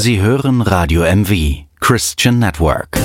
Sie hören Radio MV, Christian Network.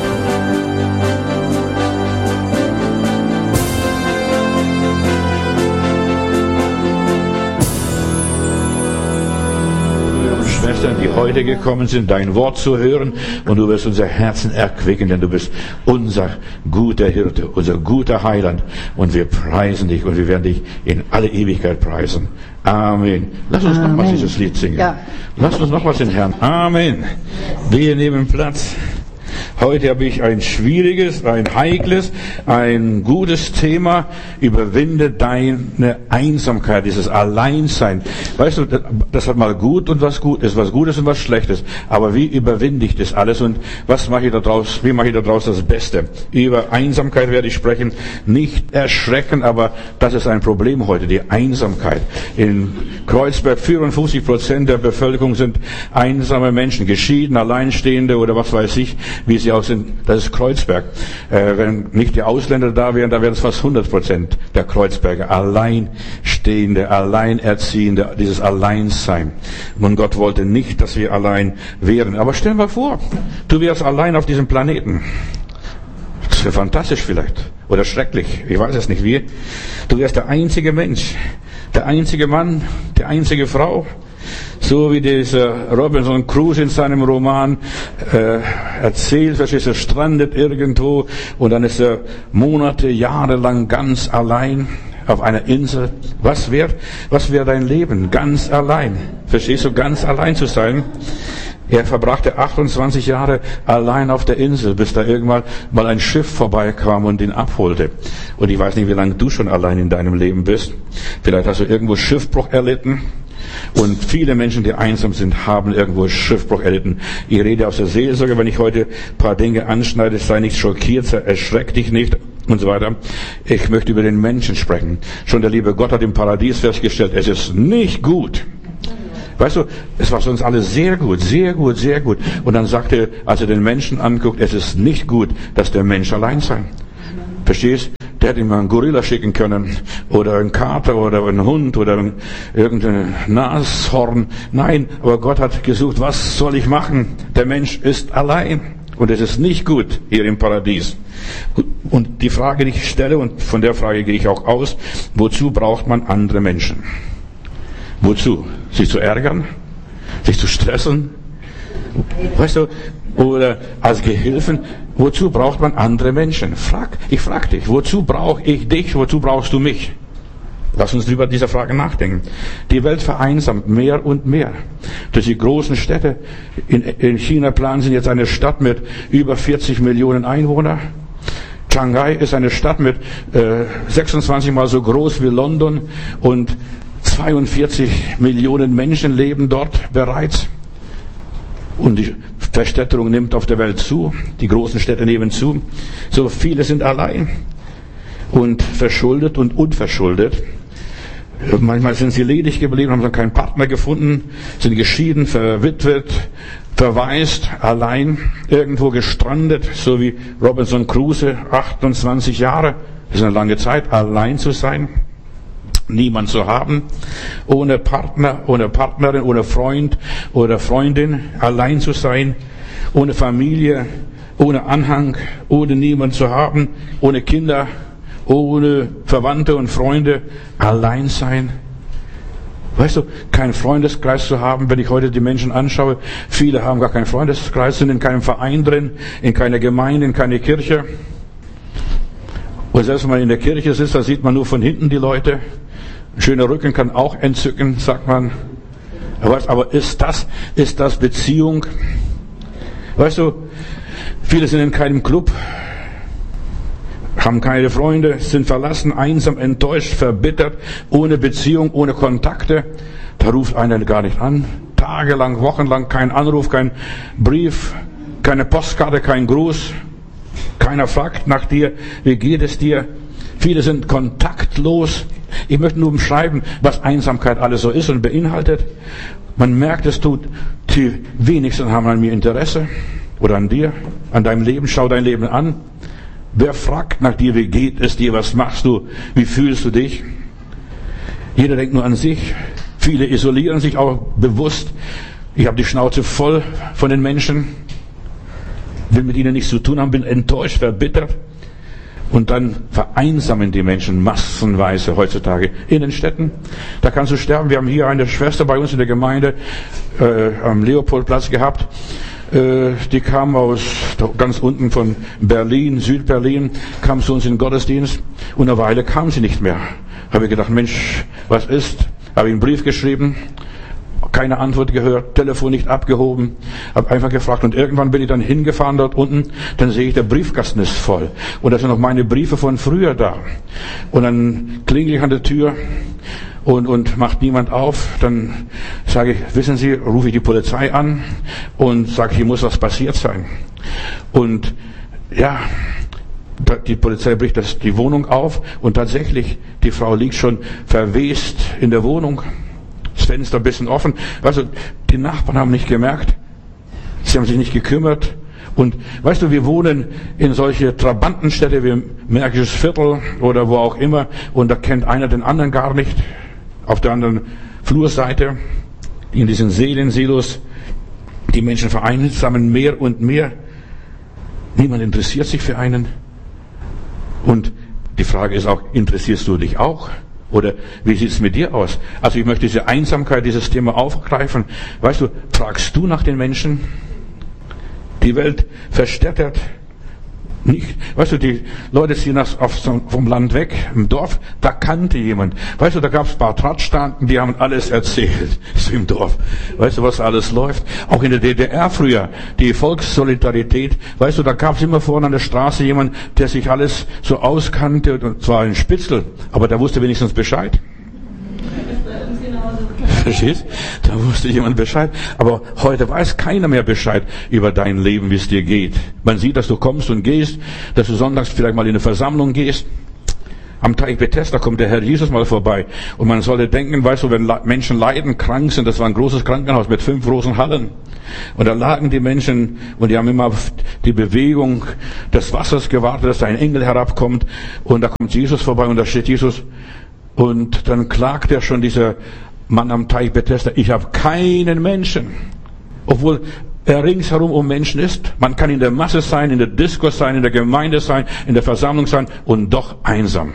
Schwestern, die heute gekommen sind, dein Wort zu hören, und du wirst unser Herzen erquicken, denn du bist unser guter Hirte, unser guter Heiland, und wir preisen dich und wir werden dich in alle Ewigkeit preisen. Amen. Lass uns nochmals dieses Lied singen. Ja. Lass uns nochmals den Herrn. Amen. Wir nehmen Platz. Heute habe ich ein schwieriges, ein heikles, ein gutes Thema. Überwinde deine Einsamkeit, dieses Alleinsein. Weißt du, das hat mal gut und was gut ist, was Gutes und was Schlechtes. Aber wie überwinde ich das alles und was mache ich daraus? Wie mache ich daraus das Beste? Über Einsamkeit werde ich sprechen. Nicht erschrecken, aber das ist ein Problem heute, die Einsamkeit. In Kreuzberg 54% der Bevölkerung sind einsame Menschen, geschieden, Alleinstehende oder was weiß ich, wie sie auch sind. Das ist Kreuzberg. Wenn nicht die Ausländer da wären, da wären es fast 100% der Kreuzberger. Alleinstehende, Alleinerziehende, dieses Alleinsein. Und Gott wollte nicht, dass wir allein wären. Aber stell dir mal vor, du wärst allein auf diesem Planeten. Das wäre fantastisch vielleicht. Oder schrecklich. Ich weiß es nicht wie. Du wärst der einzige Mensch, der einzige Mann, die einzige Frau. So wie dieser Robinson Crusoe in seinem Roman erzählt, verstehst du, strandet irgendwo und dann ist er Monate, Jahre lang ganz allein auf einer Insel. Was wäre dein Leben? Ganz allein. Verstehst du, ganz allein zu sein? Er verbrachte 28 Jahre allein auf der Insel, bis da irgendwann mal ein Schiff vorbeikam und ihn abholte. Und ich weiß nicht, wie lange du schon allein in deinem Leben bist. Vielleicht hast du irgendwo Schiffbruch erlitten. Und viele Menschen, die einsam sind, haben irgendwo Schiffbruch erlitten. Ich rede aus der Seelsorge, wenn ich heute ein paar Dinge anschneide, sei nicht schockiert, erschreck dich nicht und so weiter. Ich möchte über den Menschen sprechen. Schon der liebe Gott hat im Paradies festgestellt, es ist nicht gut. Weißt du, es war sonst alles sehr gut, sehr gut, sehr gut. Und dann sagte er, als er den Menschen anguckt, es ist nicht gut, dass der Mensch allein sei. Verstehst? Der hätte ihm mal einen Gorilla schicken können oder einen Kater oder einen Hund oder irgendein Nashorn. Nein, aber Gott hat gesucht, was soll ich machen? Der Mensch ist allein und es ist nicht gut hier im Paradies. Und die Frage, die ich stelle, und von der Frage gehe ich auch aus, wozu braucht man andere Menschen? Wozu? Sich zu ärgern? Sich zu stressen? Weißt du, oder als Gehilfen, wozu braucht man andere Menschen? Ich frage dich, wozu brauche ich dich, wozu brauchst du mich? Lass uns über diese Frage nachdenken. Die Welt vereinsamt mehr und mehr. Durch die großen Städte, in China planen sie jetzt eine Stadt mit über 40 Millionen Einwohnern. Shanghai ist eine Stadt mit 26 Mal so groß wie London und 42 Millionen Menschen leben dort bereits. Und die Verstädterung nimmt auf der Welt zu. Die großen Städte nehmen zu. So viele sind allein und verschuldet und unverschuldet. Manchmal sind sie ledig geblieben, haben dann keinen Partner gefunden, sind geschieden, verwitwet, verwaist, allein, irgendwo gestrandet, so wie Robinson Crusoe, 28 Jahre. Das ist eine lange Zeit, allein zu sein. Niemand zu haben, ohne Partner, ohne Partnerin, ohne Freund oder Freundin, allein zu sein, ohne Familie, ohne Anhang, ohne niemand zu haben, ohne Kinder, ohne Verwandte und Freunde, allein sein. Weißt du, keinen Freundeskreis zu haben, wenn ich heute die Menschen anschaue, viele haben gar keinen Freundeskreis, sind in keinem Verein drin, in keiner Gemeinde, in keiner Kirche. Und selbst wenn man in der Kirche sitzt, da sieht man nur von hinten die Leute. Ein schöner Rücken kann auch entzücken, sagt man. Aber ist das Beziehung? Weißt du, viele sind in keinem Club, haben keine Freunde, sind verlassen, einsam, enttäuscht, verbittert, ohne Beziehung, ohne Kontakte. Da ruft einer gar nicht an. Tagelang, wochenlang kein Anruf, kein Brief, keine Postkarte, kein Gruß. Keiner fragt nach dir, wie geht es dir? Viele sind kontaktlos. Ich möchte nur beschreiben, was Einsamkeit alles so ist und beinhaltet. Man merkt, es tut, die wenigsten haben an mir Interesse oder an dir, an deinem Leben. Schau dein Leben an. Wer fragt nach dir, wie geht es dir, was machst du, wie fühlst du dich? Jeder denkt nur an sich. Viele isolieren sich auch bewusst. Ich habe die Schnauze voll von den Menschen, will mit ihnen nichts zu tun haben, bin enttäuscht, verbittert. Und dann vereinsamen die Menschen massenweise heutzutage in den Städten. Da kannst du sterben. Wir haben hier eine Schwester bei uns in der Gemeinde am Leopoldplatz gehabt. Die kam aus ganz unten von Berlin, Südberlin, kam zu uns in den Gottesdienst. Und eine Weile kam sie nicht mehr. Habe ich gedacht, Mensch, was ist? Habe ich einen Brief geschrieben. Keine Antwort gehört, Telefon nicht abgehoben, habe einfach gefragt und irgendwann bin ich dann hingefahren dort unten, dann sehe ich, der Briefkasten ist voll und da sind noch meine Briefe von früher da und dann klingel ich an der Tür und macht niemand auf, dann sage ich, wissen Sie, rufe ich die Polizei an und sage, hier muss was passiert sein und ja, die Polizei bricht die Wohnung auf und tatsächlich, die Frau liegt schon verwest in der Wohnung. Das Fenster ein bisschen offen. Also, die Nachbarn haben nicht gemerkt. Sie haben sich nicht gekümmert. Und weißt du, wir wohnen in solche Trabantenstädte wie Märkisches Viertel oder wo auch immer. Und da kennt einer den anderen gar nicht. Auf der anderen Flurseite, in diesen Seelensilos, die Menschen vereinsamen mehr und mehr. Niemand interessiert sich für einen. Und die Frage ist auch, interessierst du dich auch? Oder wie sieht es mit dir aus? Also ich möchte diese Einsamkeit, dieses Thema aufgreifen. Weißt du, fragst du nach den Menschen? Die Welt verstädtert nicht. Weißt du, die Leute ziehen vom Land weg, im Dorf, da kannte jemand. Weißt du, da gab es ein paar Tratschtanten, die haben alles erzählt, so im Dorf. Weißt du, was alles läuft? Auch in der DDR früher, die Volkssolidarität. Weißt du, da gab es immer vorne an der Straße jemand, der sich alles so auskannte, und zwar ein Spitzel, aber der wusste wenigstens Bescheid. Verstehst? Da wusste jemand Bescheid. Aber heute weiß keiner mehr Bescheid über dein Leben, wie es dir geht. Man sieht, dass du kommst und gehst, dass du sonntags vielleicht mal in eine Versammlung gehst. Am Teich Bethesda kommt der Herr Jesus mal vorbei. Und man sollte denken, weißt du, wenn Menschen leiden, krank sind, das war ein großes Krankenhaus mit 5 großen Hallen. Und da lagen die Menschen und die haben immer auf die Bewegung des Wassers gewartet, dass da ein Engel herabkommt. Und da kommt Jesus vorbei und da steht Jesus. Und dann klagt er schon, dieser Mann am Teich Bethesda, ich habe keinen Menschen. Obwohl er ringsherum um Menschen ist. Man kann in der Masse sein, in der Disco sein, in der Gemeinde sein, in der Versammlung sein und doch einsam.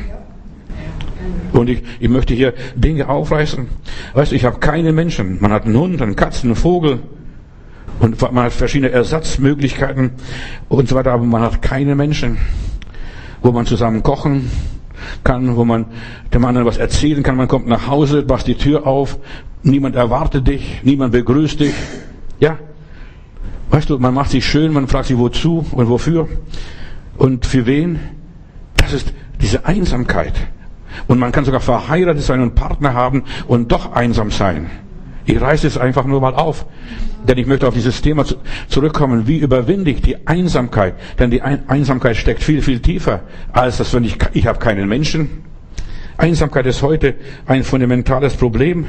Und ich möchte hier Dinge aufreißen. Weißt du, ich habe keine Menschen. Man hat einen Hund, einen Katzen, einen Vogel und man hat verschiedene Ersatzmöglichkeiten und so weiter, aber man hat keine Menschen, wo man zusammen kochen kann, wo man dem anderen was erzählen kann. Man kommt nach Hause, machst die Tür auf, niemand erwartet dich, niemand begrüßt dich. Ja, weißt du, man macht sich schön, man fragt sich wozu und wofür und für wen. Das ist diese Einsamkeit. Und man kann sogar verheiratet sein und einen Partner haben und doch einsam sein. Ich reiße es einfach nur mal auf. Denn ich möchte auf dieses Thema zurückkommen. Wie überwinde ich die Einsamkeit? Denn die Einsamkeit steckt viel, viel tiefer, als das, wenn ich habe keinen Menschen. Einsamkeit ist heute ein fundamentales Problem.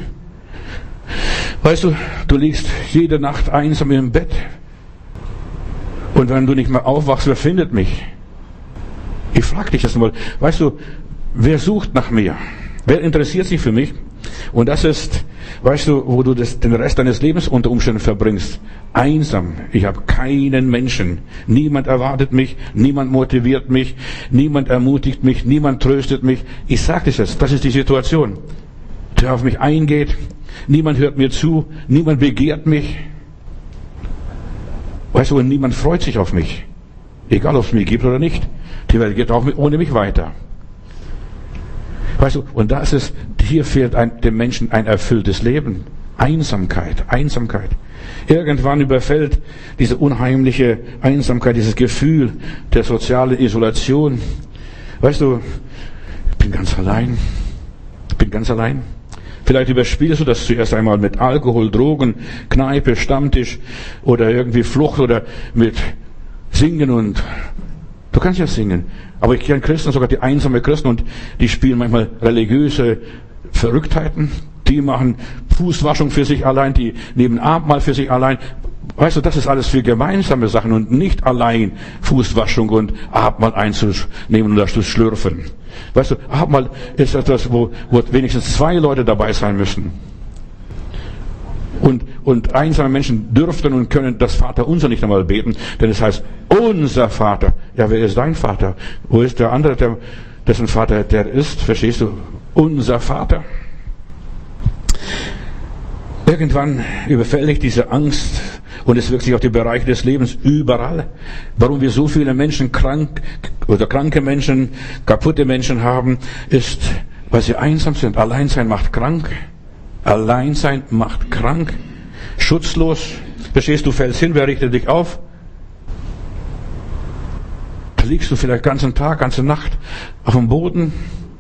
Weißt du, du liegst jede Nacht einsam im Bett. Und wenn du nicht mehr aufwachst, wer findet mich? Ich frage dich das mal. Weißt du, wer sucht nach mir? Wer interessiert sich für mich? Und das ist, weißt du, wo du den Rest deines Lebens unter Umständen verbringst. Einsam. Ich habe keinen Menschen. Niemand erwartet mich. Niemand motiviert mich. Niemand ermutigt mich. Niemand tröstet mich. Ich sage dir das ist die Situation. Der auf mich eingeht. Niemand hört mir zu. Niemand begehrt mich. Weißt du, und niemand freut sich auf mich. Egal, ob es mich gibt oder nicht. Die Welt geht auch ohne mich weiter. Weißt du, und das ist, hier fehlt dem Menschen ein erfülltes Leben. Einsamkeit. Irgendwann überfällt diese unheimliche Einsamkeit, dieses Gefühl der sozialen Isolation. Weißt du, ich bin ganz allein. Vielleicht überspielst du das zuerst einmal mit Alkohol, Drogen, Kneipe, Stammtisch oder irgendwie Flucht oder mit Singen und du kannst ja singen. Aber ich kenne Christen, sogar die einsame Christen, und die spielen manchmal religiöse Verrücktheiten. Die machen Fußwaschung für sich allein, die nehmen Abendmahl für sich allein. Weißt du, das ist alles für gemeinsame Sachen und nicht allein Fußwaschung und Abendmahl einzunehmen oder zu schlürfen. Weißt du, Abendmahl ist etwas, wo wenigstens 2 Leute dabei sein müssen. Und einsame Menschen dürften und können das Vaterunser nicht einmal beten, denn es heißt, unser Vater. Ja, wer ist dein Vater? Wo ist der andere, dessen Vater der ist? Verstehst du? Unser Vater. Irgendwann überfällt diese Angst und es wirkt sich auf die Bereiche des Lebens überall. Warum wir so viele Menschen kranke Menschen, kaputte Menschen haben, ist, weil sie einsam sind. Alleinsein macht krank. Alleinsein macht krank. Schutzlos. Verstehst du, fällst hin, wer richtet dich auf? Da liegst du vielleicht den ganzen Tag, ganze Nacht auf dem Boden.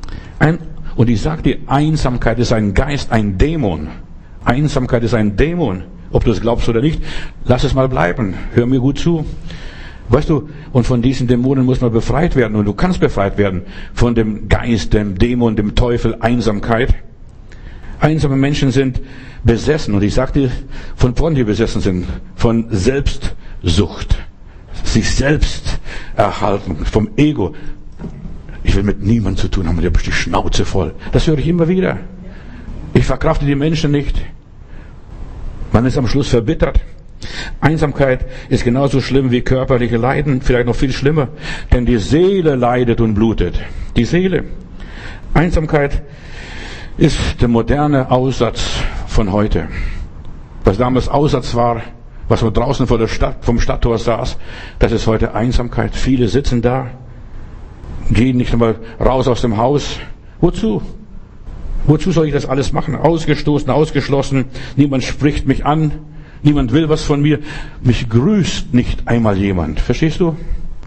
Und ich sage dir, Einsamkeit ist ein Geist, ein Dämon. Einsamkeit ist ein Dämon. Ob du es glaubst oder nicht, lass es mal bleiben. Hör mir gut zu. Weißt du, und von diesen Dämonen muss man befreit werden. Und du kannst befreit werden von dem Geist, dem Dämon, dem Teufel, Einsamkeit. Einsame Menschen sind besessen. Und ich sag dir, von vorn die besessen sind. Von Selbstsucht. Sich selbst erhalten. Vom Ego. Ich will mit niemandem zu tun haben. Der hat die Schnauze voll. Das höre ich immer wieder. Ich verkrafte die Menschen nicht. Man ist am Schluss verbittert. Einsamkeit ist genauso schlimm wie körperliche Leiden. Vielleicht noch viel schlimmer. Denn die Seele leidet und blutet. Die Seele. Einsamkeit ist der moderne Aussatz von heute. Was damals Aussatz war, was man draußen vor der Stadt, vom Stadttor saß, das ist heute Einsamkeit. Viele sitzen da, gehen nicht einmal raus aus dem Haus. Wozu? Wozu soll ich das alles machen? Ausgestoßen, ausgeschlossen, niemand spricht mich an, niemand will was von mir, mich grüßt nicht einmal jemand. Verstehst du?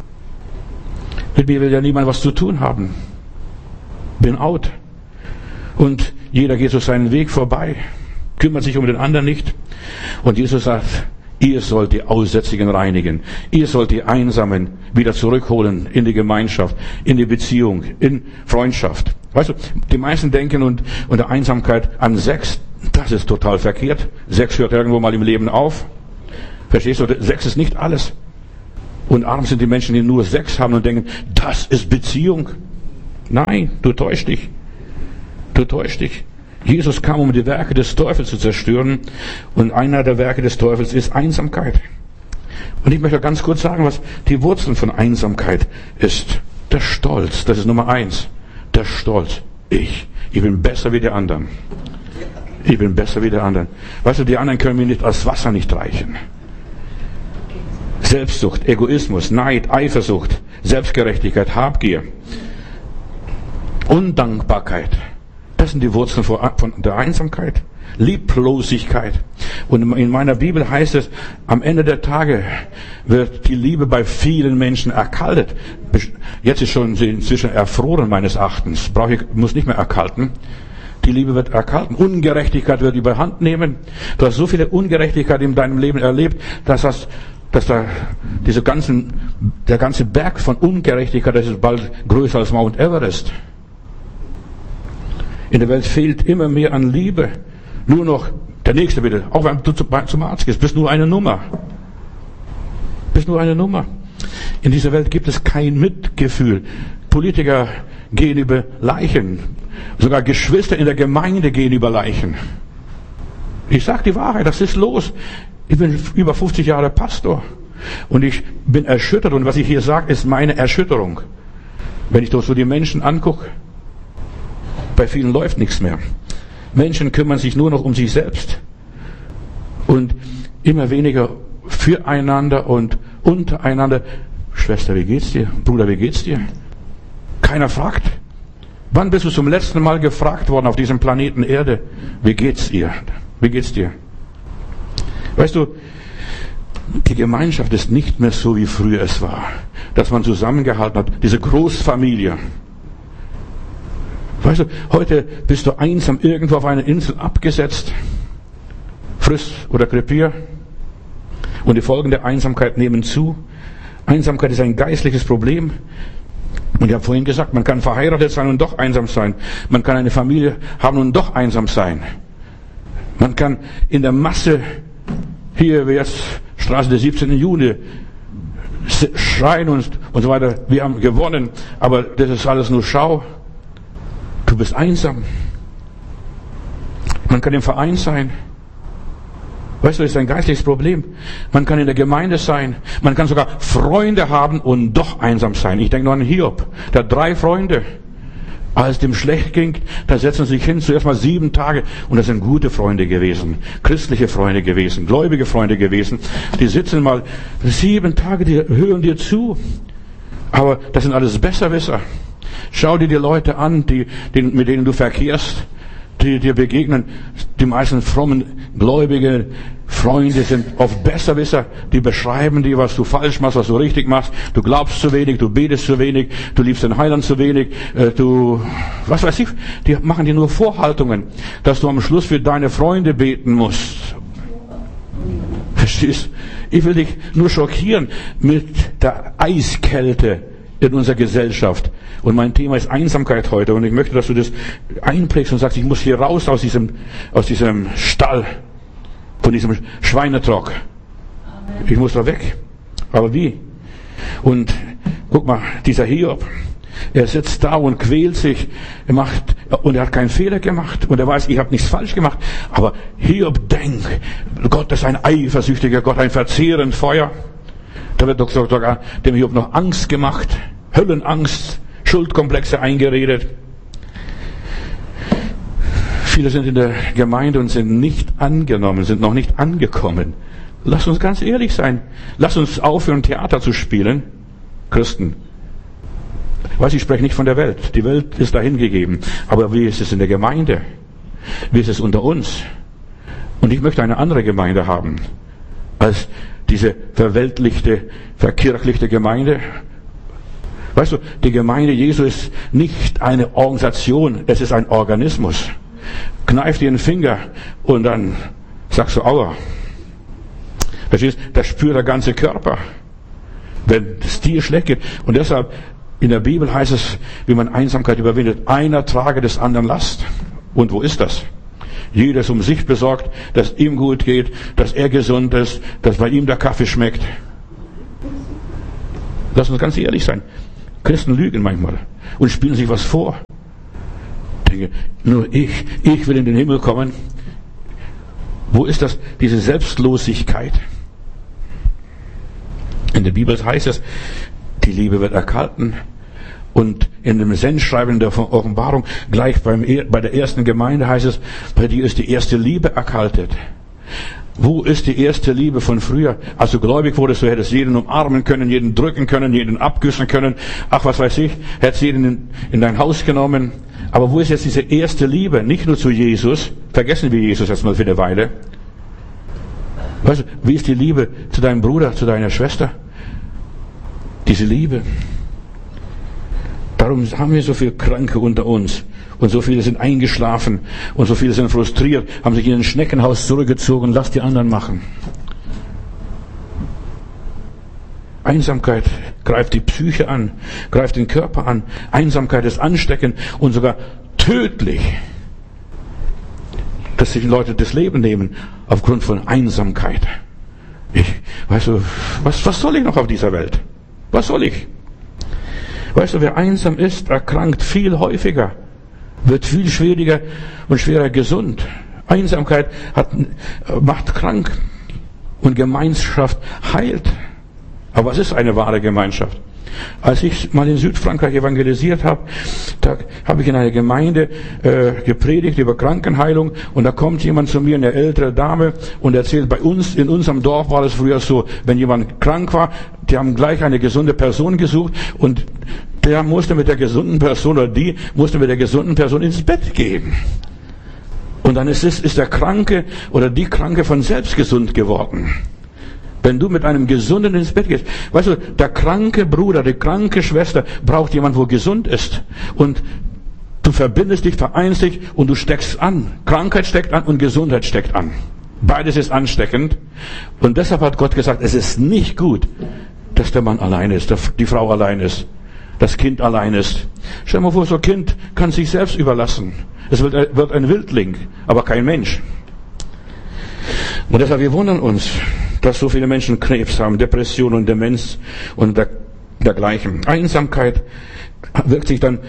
Mit mir will ja niemand was zu tun haben. Bin out. Und jeder geht so seinen Weg vorbei, kümmert sich um den anderen nicht. Und Jesus sagt, ihr sollt die Aussätzigen reinigen. Ihr sollt die Einsamen wieder zurückholen in die Gemeinschaft, in die Beziehung, in Freundschaft. Weißt du, die meisten denken unter Einsamkeit an Sex. Das ist total verkehrt. Sex hört irgendwo mal im Leben auf. Verstehst du? Sex ist nicht alles. Und arm sind die Menschen, die nur Sex haben und denken, das ist Beziehung. Nein, du täuschst dich. Du täuschst dich. Jesus kam, um die Werke des Teufels zu zerstören. Und einer der Werke des Teufels ist Einsamkeit. Und ich möchte ganz kurz sagen, was die Wurzeln von Einsamkeit ist. Der Stolz, das ist Nummer 1. Der Stolz. Ich bin besser wie die anderen. Ich bin besser wie die anderen. Weißt du, die anderen können mir nicht als Wasser nicht reichen. Selbstsucht, Egoismus, Neid, Eifersucht, Selbstgerechtigkeit, Habgier, Undankbarkeit. Das sind die Wurzeln von der Einsamkeit. Lieblosigkeit. Und in meiner Bibel heißt es, am Ende der Tage wird die Liebe bei vielen Menschen erkaltet. Jetzt ist schon inzwischen erfroren meines Erachtens. Muss nicht mehr erkalten. Die Liebe wird erkalten. Ungerechtigkeit wird überhand nehmen. Du hast so viele Ungerechtigkeit in deinem Leben erlebt, dass der ganze Berg von Ungerechtigkeit, das ist bald größer als Mount Everest. In der Welt fehlt immer mehr an Liebe. Nur noch, der Nächste bitte, auch wenn du zum Arzt gehst, bist nur eine Nummer. Bist nur eine Nummer. In dieser Welt gibt es kein Mitgefühl. Politiker gehen über Leichen. Sogar Geschwister in der Gemeinde gehen über Leichen. Ich sage die Wahrheit, das ist los. Ich bin über 50 Jahre Pastor. Und ich bin erschüttert. Und was ich hier sage, ist meine Erschütterung. Wenn ich doch so die Menschen angucke, bei vielen läuft nichts mehr. Menschen kümmern sich nur noch um sich selbst. Und immer weniger füreinander und untereinander. Schwester, wie geht's dir? Bruder, wie geht's dir? Keiner fragt. Wann bist du zum letzten Mal gefragt worden auf diesem Planeten Erde? Wie geht's ihr? Wie geht's dir? Weißt du, die Gemeinschaft ist nicht mehr so, wie früher es war. Dass man zusammengehalten hat. Diese Großfamilie. Weißt du, heute bist du einsam irgendwo auf einer Insel abgesetzt. Friss oder krepier. Und die Folgen der Einsamkeit nehmen zu. Einsamkeit ist ein geistliches Problem. Und ich habe vorhin gesagt, man kann verheiratet sein und doch einsam sein. Man kann eine Familie haben und doch einsam sein. Man kann in der Masse, hier wie jetzt Straße des 17. Juni, schreien und so weiter, wir haben gewonnen, aber das ist alles nur Schau. Du bist einsam. Man kann im Verein sein. Weißt du, das ist ein geistliches Problem. Man kann in der Gemeinde sein, man kann sogar Freunde haben und doch einsam sein. Ich denke nur an Hiob, der hat 3 Freunde. Als es dem schlecht ging, da setzen sie sich hin, zuerst mal 7 Tage. Und das sind gute Freunde gewesen, christliche Freunde gewesen, gläubige Freunde gewesen. Die sitzen mal 7 Tage, die hören dir zu. Aber das sind alles Besserwisser. Schau dir die Leute an, mit denen du verkehrst, die dir begegnen. Die meisten frommen, gläubige Freunde sind oft Besserwisser. Die beschreiben dir, was du falsch machst, was du richtig machst. Du glaubst zu wenig, du betest zu wenig, du liebst den Heiland zu wenig, was weiß ich. Die machen dir nur Vorhaltungen, dass du am Schluss für deine Freunde beten musst. Verstehst? Ich will dich nur schockieren mit der Eiskälte in unserer Gesellschaft. Und mein Thema ist Einsamkeit heute. Und ich möchte, dass du das einprägst und sagst, ich muss hier raus aus diesem Stall, von diesem Schweinetrock. Ich muss da weg. Aber wie? Und guck mal, dieser Hiob, er sitzt da und quält sich, und er hat keinen Fehler gemacht und er weiß, ich habe nichts falsch gemacht. Aber Hiob denkt, Gott ist ein eifersüchtiger Gott, ein verzehrend Feuer. Da wird doch sogar dem Hiob noch Angst gemacht, Höllenangst, Schuldkomplexe eingeredet. Viele sind in der Gemeinde und sind nicht angenommen, sind noch nicht angekommen. Lass uns ganz ehrlich sein. Lass uns aufhören, Theater zu spielen. Christen. Ich spreche nicht von der Welt. Die Welt ist dahin gegeben. Aber wie ist es in der Gemeinde? Wie ist es unter uns? Und ich möchte eine andere Gemeinde haben als diese verweltlichte, verkirchlichte Gemeinde. Weißt du, die Gemeinde Jesu ist nicht eine Organisation, es ist ein Organismus. Kneif dir den Finger und dann sagst du, aua. Verstehst? Das spürt der ganze Körper, wenn es dir schlecht geht. Und deshalb, in der Bibel heißt es, wie man Einsamkeit überwindet, einer trage des anderen Last. Und wo ist das? Jeder ist um sich besorgt, dass ihm gut geht, dass er gesund ist, dass bei ihm der Kaffee schmeckt. Lass uns ganz ehrlich sein. Christen lügen manchmal und spielen sich was vor. Ich denke, nur ich will in den Himmel kommen. Wo ist das, diese Selbstlosigkeit? In der Bibel heißt es, die Liebe wird erkalten. Und in dem Sendschreiben der Offenbarung, gleich bei der ersten Gemeinde heißt es, bei dir ist die erste Liebe erkaltet. Wo ist die erste Liebe von früher? Als du gläubig wurdest, du hättest jeden umarmen können, jeden drücken können, jeden abküssen können. Ach, was weiß ich, hättest jeden in dein Haus genommen. Aber wo ist jetzt diese erste Liebe? Nicht nur zu Jesus. Vergessen wir Jesus jetzt mal für eine Weile. Weißt du, wie ist die Liebe zu deinem Bruder, zu deiner Schwester? Diese Liebe. Darum haben wir so viele Kranke unter uns. Und so viele sind eingeschlafen. Und so viele sind frustriert, haben sich in ein Schneckenhaus zurückgezogen. Lass die anderen machen. Einsamkeit greift die Psyche an, greift den Körper an. Einsamkeit ist ansteckend und sogar tödlich. Dass sich Leute das Leben nehmen aufgrund von Einsamkeit. Weißt du, was soll ich noch auf dieser Welt? Was soll ich? Weißt du, wer einsam ist, erkrankt viel häufiger, wird viel schwieriger und schwerer gesund. Einsamkeit macht krank und Gemeinschaft heilt. Aber was ist eine wahre Gemeinschaft? Als ich mal in Südfrankreich evangelisiert habe, da habe ich in einer Gemeinde gepredigt über Krankenheilung und da kommt jemand zu mir, eine ältere Dame, und erzählt, bei uns, in unserem Dorf war es früher so, wenn jemand krank war, die haben gleich eine gesunde Person gesucht und der musste mit der gesunden Person oder die musste mit der gesunden Person ins Bett gehen. Und dann ist der Kranke oder die Kranke von selbst gesund geworden. Wenn du mit einem Gesunden ins Bett gehst, weißt du, der kranke Bruder, die kranke Schwester braucht jemand, wo gesund ist. Und du verbindest dich, vereinst dich und du steckst an. Krankheit steckt an und Gesundheit steckt an. Beides ist ansteckend. Und deshalb hat Gott gesagt, es ist nicht gut, dass der Mann allein ist, dass die Frau allein ist, das Kind allein ist. Stell dir mal vor, so ein Kind kann sich selbst überlassen. Es wird ein Wildling, aber kein Mensch. Und deshalb, wir wundern uns, dass so viele Menschen Krebs haben, Depression und Demenz und dergleichen. Einsamkeit wirkt sich dann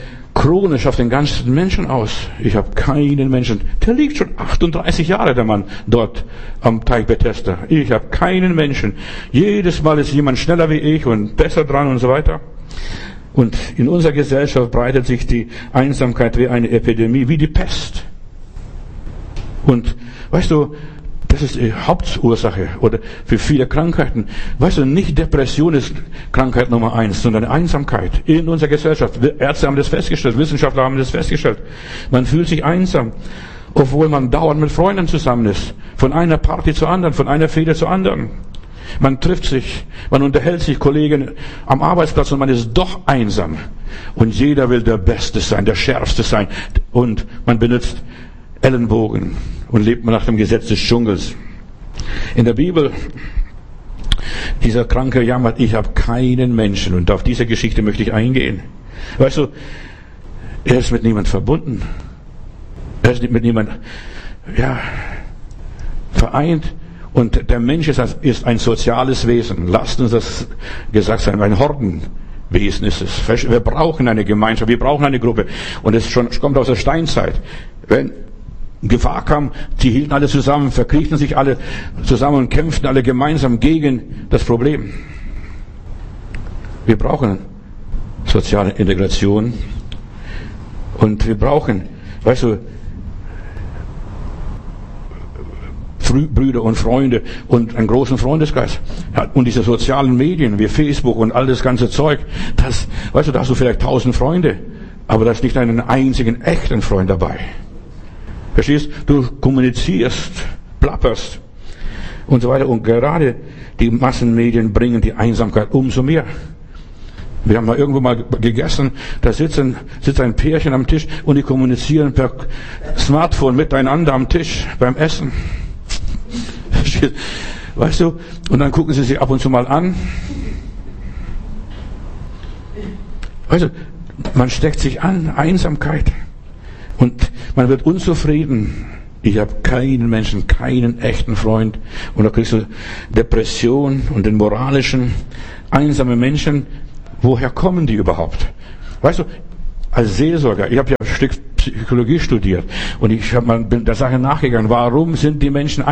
chronisch auf den ganzen Menschen aus. Ich habe keinen Menschen. Der liegt schon 38 Jahre, der Mann, dort am Teich Bethesda. Ich habe keinen Menschen. Jedes Mal ist jemand schneller wie ich und besser dran und so weiter. Und in unserer Gesellschaft breitet sich die Einsamkeit wie eine Epidemie, wie die Pest. Und weißt du, das ist die Hauptursache oder für viele Krankheiten. Weißt du, nicht Depression ist Krankheit Nummer 1, sondern Einsamkeit in unserer Gesellschaft. Ärzte haben das festgestellt, Wissenschaftler haben das festgestellt. Man fühlt sich einsam, obwohl man dauernd mit Freunden zusammen ist. Von einer Party zur anderen, von einer Fete zur anderen. Man trifft sich, man unterhält sich, Kollegen am Arbeitsplatz und man ist doch einsam. Und jeder will der Beste sein, der Schärfste sein. Und man benutzt Ellenbogen und lebt nach dem Gesetz des Dschungels. In der Bibel, dieser Kranke jammert, ich habe keinen Menschen. Und auf diese Geschichte möchte ich eingehen. Weißt du, er ist mit niemand verbunden. Er ist mit niemand, vereint. Und der Mensch ist ein soziales Wesen. Lasst uns das gesagt sein, ein Hordenwesen ist es. Wir brauchen eine Gemeinschaft, wir brauchen eine Gruppe. Und es kommt aus der Steinzeit. Wenn Gefahr kam, die hielten alle zusammen, verkriechten sich alle zusammen und kämpften alle gemeinsam gegen das Problem. Wir brauchen soziale Integration. Und wir brauchen, weißt du, Brüder und Freunde und einen großen Freundeskreis. Ja, und diese sozialen Medien wie Facebook und all das ganze Zeug, weißt du, da hast du vielleicht 1000 Freunde, aber da ist nicht einen einzigen echten Freund dabei. Verstehst? Du kommunizierst, plapperst und so weiter. Und gerade die Massenmedien bringen die Einsamkeit umso mehr. Wir haben irgendwo mal gegessen, da sitzt ein Pärchen am Tisch und die kommunizieren per Smartphone miteinander am Tisch beim Essen. Weißt du, und dann gucken sie sich ab und zu mal an. Weißt du, man steckt sich an, Einsamkeit. Und man wird unzufrieden. Ich habe keinen Menschen, keinen echten Freund. Und da kriegst du Depression und den moralischen, einsame Menschen. Woher kommen die überhaupt? Weißt du, als Seelsorger, ich habe ja ein Stück Psychologie studiert und bin der Sache nachgegangen, warum sind die Menschen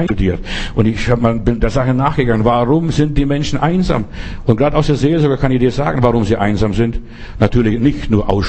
einsam? Und gerade aus der Seelsorge kann ich dir sagen, warum sie einsam sind. Natürlich nicht nur aus